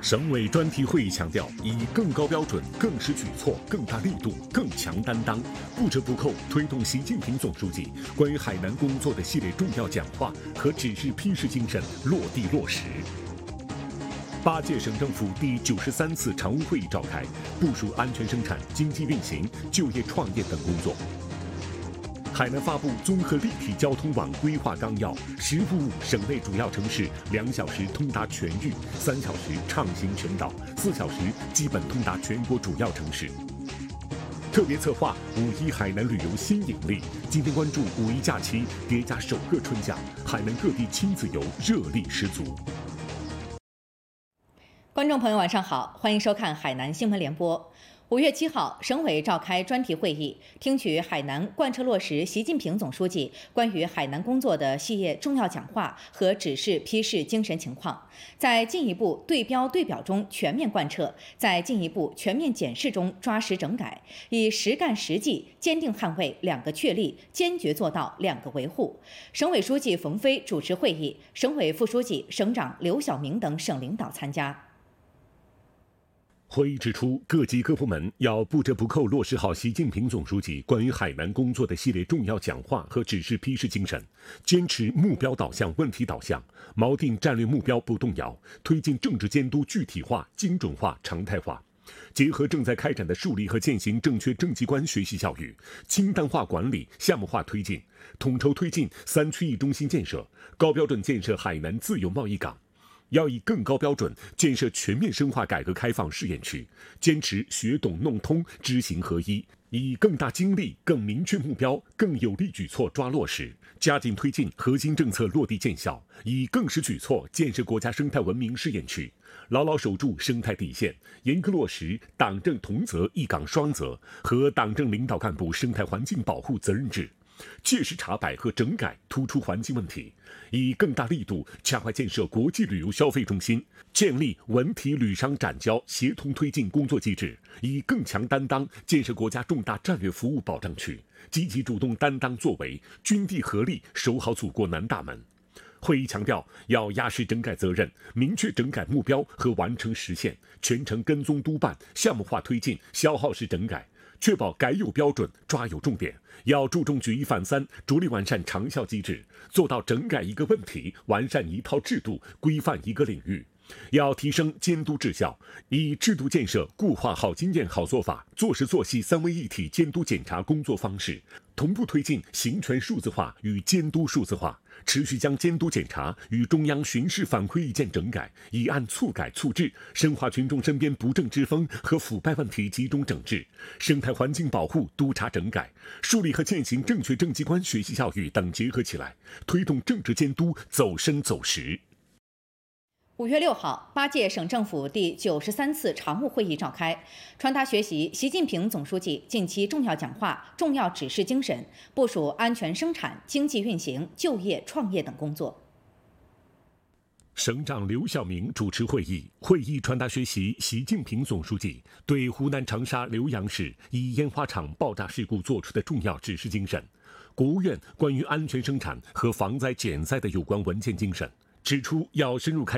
省委专题会议强调，以更高标准、更实举措、更大力度、更强担当，不折不扣推动习近平总书记关于海南工作的系列重要讲话和指示批示精神落地落实。8届省政府第93次常务会议召开，部署安全生产、经济运行、就业创业等工作。海南发布综合立体交通网规划纲要，15省内主要城市2小时通达全域，3小时畅行全岛，4小时基本通达全国主要城市。特别策划5·1海南旅游新引力，今天关注5·1假期叠加首个春假，海南各地亲子游热力十足。 观众朋友晚上好，欢迎收看海南新闻联播。5月7号，省委召开专题会议，听取海南贯彻落实习近平总书记关于海南工作的系列重要讲话和指示批示精神情况，在进一步对标对表中全面贯彻，在进一步全面检视中抓实整改，以实干实际坚定捍卫2个确立，坚决做到2个维护。省委书记冯飞主持会议，省委副书记、省长刘晓明等省领导参加。 会议指出，各级各部门要不折不扣落实好习近平总书记关于海南工作的系列重要讲话和指示批示精神，坚持目标导向、问题导向，锚定战略目标不动摇，推进政治监督具体化、精准化、常态化。结合正在开展的树立和践行正确政绩观学习教育，清单化管理、项目化推进，统筹推进3区1中心建设，高标准建设海南自由贸易港。要以更高标准建设全面深化改革开放试验区，坚持学懂弄通、知行合一，以更大精力、更明确目标、更有力举措抓落实，加紧推进核心政策落地见效，以更实举措建设国家生态文明试验区，牢牢守住生态底线，严格落实党政同责一岗双责和党政领导干部生态环境保护责任制。切实查摆和整改突出环境问题，以更大力度加快建设国际旅游消费中心，建立文体旅商展交协同推进工作机制，以更强担当建设国家重大战略服务保障区，积极主动担当作为，军地合力守好祖国南大门。会议强调，要压实整改责任，明确整改目标和完成实现，全程跟踪督办，项目化推进消耗式整改，确保改有标准，抓有重点。要注重举一反三，着力完善长效机制，做到整改一个问题，完善一套制度，规范一个领域。要提升监督质效，以制度建设固化好经验、好做法，做实做细3位一体监督检查工作方式，同步推进行权数字化与监督数字化，持续将监督检查与中央巡视反馈意见整改，以案促改促治，深化群众身边不正之风和腐败问题集中整治，生态环境保护督查整改，树立和践行正确政绩观学习教育等结合起来，推动政治监督走深走实。 5月6号，8届省政府第93次常务会议召开，传达学习习近平总书记近期重要讲话、重要指示精神，部署安全生产、经济运行、就业创业等工作。 省长刘晓明主持会议，会议传达学习习近平总书记对湖南长沙浏阳市一烟花厂爆炸事故作出的重要指示精神，国务院关于安全生产和防灾减灾的有关文件精神，指出要深入开